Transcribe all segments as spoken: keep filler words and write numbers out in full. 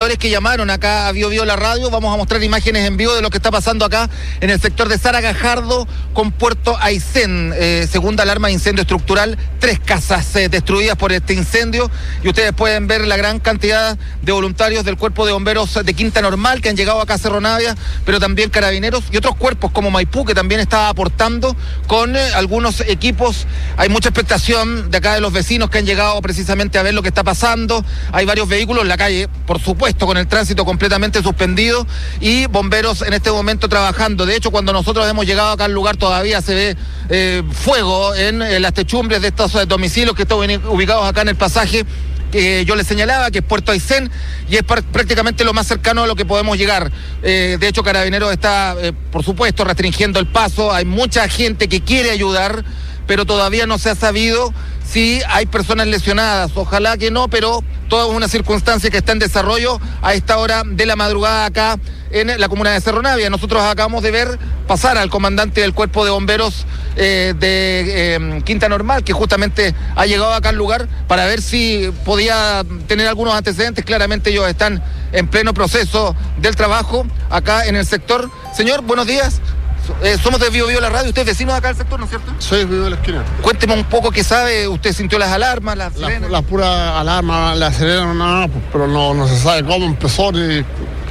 auditores que llamaron acá a Bio Bio la radio. Vamos a mostrar imágenes en vivo de lo que está pasando acá en el sector de Sara Gajardo con Puerto Aysén. Eh, segunda alarma de incendio estructural, tres casas eh, destruidas por este incendio, y ustedes pueden ver la gran cantidad de voluntarios del Cuerpo de Bomberos de Quinta Normal que han llegado acá a Cerro Navia, pero también Carabineros y otros cuerpos como Maipú, que también está aportando con eh, algunos equipos. Hay mucha expectación de acá de los vecinos que han llegado precisamente a ver lo que está pasando. Hay varios vehículos en la calle, por supuesto, con el tránsito completamente suspendido, y bomberos en este momento trabajando. De hecho, cuando nosotros hemos llegado acá al lugar todavía se ve eh, fuego en, en las techumbres de estos eh, domicilios que están ubicados acá en el pasaje que yo les señalaba, que es Puerto Aysén, y es prácticamente lo más cercano a lo que podemos llegar. Eh, de hecho, Carabineros está, eh, por supuesto, restringiendo el paso. Hay mucha gente que quiere ayudar, pero todavía no se ha sabido si hay personas lesionadas. Ojalá que no, pero toda una circunstancia que está en desarrollo a esta hora de la madrugada acá en la comuna de Cerro Navia. Nosotros acabamos de ver pasar al comandante del Cuerpo de Bomberos eh, de eh, Quinta Normal, que justamente ha llegado acá al lugar para ver si podía tener algunos antecedentes. Claramente ellos están en pleno proceso del trabajo acá en el sector. Señor, buenos días. Eh, somos de Bio Bio la radio. ¿Usted es vecino de acá del sector, no es cierto? Soy vivo de la esquina. Cuénteme un poco qué sabe. ¿Usted sintió las alarmas, las sirenas? Las la puras alarmas, las sirenas, no, no, pero no, no se sabe cómo empezó ni,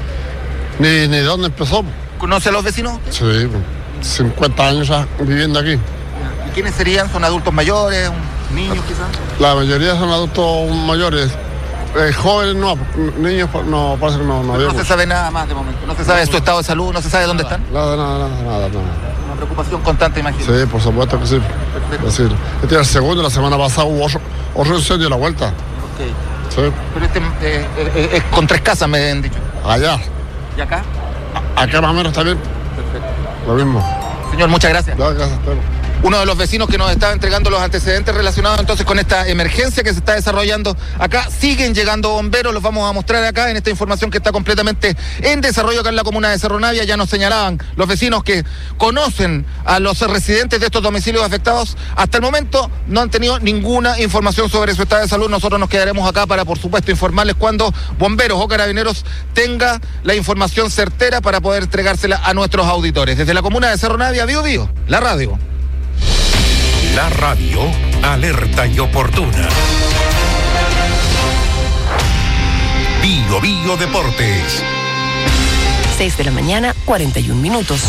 ni, ni dónde empezó. ¿Conoce a los vecinos? Sí, cincuenta años ya viviendo aquí. ¿Y quiénes serían? ¿Son adultos mayores, niños quizás? La mayoría son adultos mayores. Eh, jóvenes no, niños no, parece que no. No, no se sabe nada más de momento. No se sabe su estado de salud, no se sabe dónde están. Nada, nada, nada, nada, nada. Una preocupación constante, imagino. Sí, por supuesto que sí. Es decir, este es el segundo, la semana pasada hubo otro, otro incendio a la vuelta. Ok. Sí. Pero este eh, eh, es con tres casas, me han dicho. Allá. ¿Y acá? A, acá más o menos también. Perfecto. Lo mismo. Señor, muchas gracias. Gracias, Pedro. Uno de los vecinos que nos estaba entregando los antecedentes relacionados entonces con esta emergencia que se está desarrollando acá. Siguen llegando bomberos, los vamos a mostrar acá en esta información que está completamente en desarrollo acá en la comuna de Cerro Navia. Ya nos señalaban los vecinos que conocen a los residentes de estos domicilios afectados. Hasta el momento no han tenido ninguna información sobre su estado de salud. Nosotros nos quedaremos acá para, por supuesto, informarles cuando bomberos o carabineros tenga la información certera para poder entregársela a nuestros auditores. Desde la comuna de Cerro Navia, Bio Bio, la radio. La radio, alerta y oportuna. Bio Bio Deportes. seis de la mañana, cuarenta y un minutos.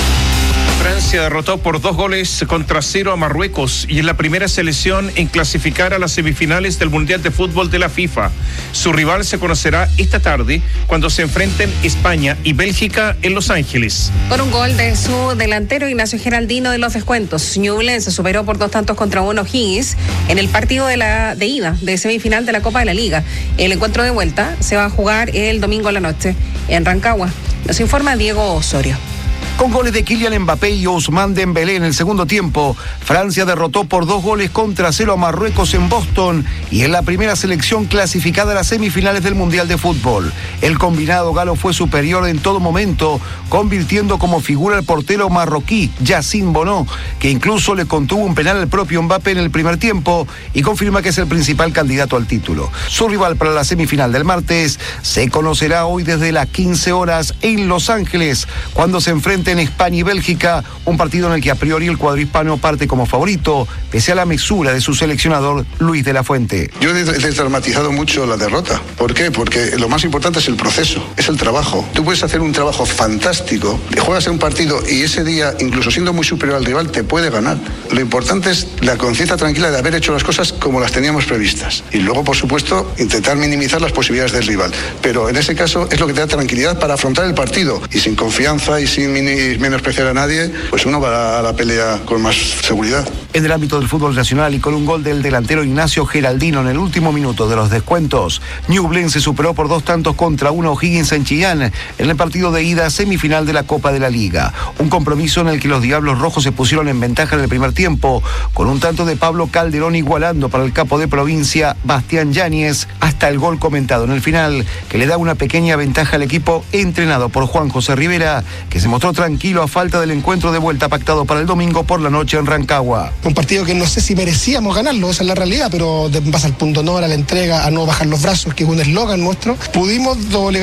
Francia derrotó por dos goles contra cero a Marruecos y es la primera selección en clasificar a las semifinales del Mundial de Fútbol de la FIFA. Su rival se conocerá esta tarde cuando se enfrenten España y Bélgica en Los Ángeles. Con un gol de su delantero Ignacio Geraldino de los descuentos, Ñublense superó por dos tantos contra uno Higgins en el partido de la de ida de semifinal de la Copa de la Liga. El encuentro de vuelta se va a jugar el domingo a la noche en Rancagua. Nos informa Diego Osorio. Con goles de Kylian Mbappé y Ousmane Dembélé en el segundo tiempo, Francia derrotó por dos goles contra cero a Marruecos en Boston y es la primera selección clasificada a las semifinales del Mundial de Fútbol. El combinado galo fue superior en todo momento, convirtiendo como figura al portero marroquí Yacine Bono, que incluso le contuvo un penal al propio Mbappé en el primer tiempo y confirma que es el principal candidato al título. Su rival para la semifinal del martes se conocerá hoy desde las quince horas en Los Ángeles, cuando se enfrenta en España y Bélgica, un partido en el que a priori el cuadro hispano parte como favorito, pese a la mesura de su seleccionador Luis de la Fuente. Yo he desdramatizado mucho la derrota. ¿Por qué? Porque lo más importante es el proceso, es el trabajo. Tú puedes hacer un trabajo fantástico, juegas en un partido y ese día, incluso siendo muy superior al rival, te puede ganar. Lo importante es la conciencia tranquila de haber hecho las cosas como las teníamos previstas. Y luego, por supuesto, intentar minimizar las posibilidades del rival. Pero en ese caso es lo que te da tranquilidad para afrontar el partido. Y sin confianza y sin mini menospreciar a nadie, pues uno va a la pelea con más seguridad. En el ámbito del fútbol nacional y con un gol del delantero Ignacio Geraldino en el último minuto de los descuentos, Ñublense superó por dos tantos contra uno Higgins en Chillán en el partido de ida semifinal de la Copa de la Liga. Un compromiso en el que los Diablos Rojos se pusieron en ventaja en el primer tiempo, con un tanto de Pablo Calderón igualando para el capo de provincia Bastián Yáñez, hasta el gol comentado en el final, que le da una pequeña ventaja al equipo entrenado por Juan José Rivera, que se mostró tranquilo a falta del encuentro de vuelta pactado para el domingo por la noche en Rancagua. Un partido que no sé si merecíamos ganarlo, esa es la realidad, pero de base al punto honor, a la entrega, a no bajar los brazos, que es un eslogan nuestro, pudimos doblegar